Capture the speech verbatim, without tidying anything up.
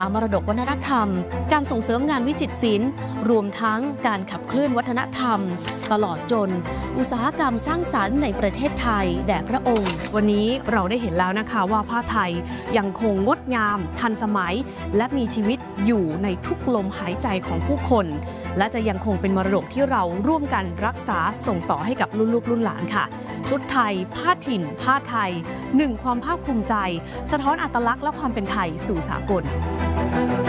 มรดกวัฒนธรรมการส่งเสริมงานวิจิตรศิลป์รวมทั้งการขับเคลื่อนวัฒนธรรมตลอดจนอุตสาหกรรมสร้างสรรค์ในประเทศไทยแด่พระองค์วันนี้เราได้เห็นแล้วนะคะว่าผ้าไทยยังคงงดงามทันสมัยและมีชีวิตอยู่ในทุกลมหายใจของผู้คนและจะยังคงเป็นมรดกที่เราร่วมกันรักษาส่งต่อให้กับรุ่นลูกรุ่นหลานค่ะชุดไทยผ้าถิ่นผ้าไทยหนึ่งความภาคภูมิใจสะท้อนอัตลักษณ์และความเป็นไทยสู่สากล